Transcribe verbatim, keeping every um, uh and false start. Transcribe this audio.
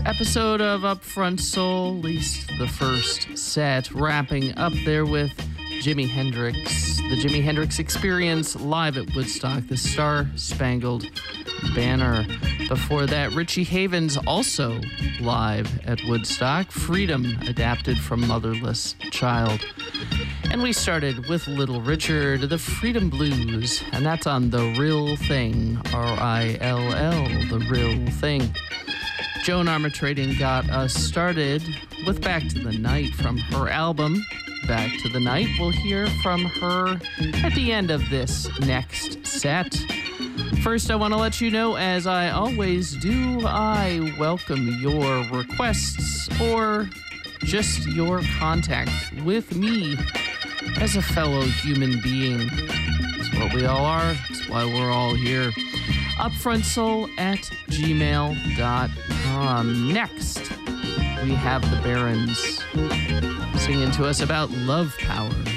episode of Upfront Soul, at least the first set, wrapping up there with Jimi Hendrix, the Jimi Hendrix Experience live at Woodstock, the Star Spangled Banner. Before that, Richie Havens, also live at Woodstock, Freedom, adapted from Motherless Child. And we started with Little Richard, the Freedom Blues, and that's on The Rill Thing, R I L L, The Rill Thing. Joan Armatrading got us started with Back to the Night from her album, Back to the Night. We'll hear from her at the end of this next set. First, I want to let you know, as I always do, I welcome your requests or just your contact with me as a fellow human being. It's what we all are. It's why we're all here. upfrontsoul at gmail dot com. Next, we have the Barons singing to us about love power.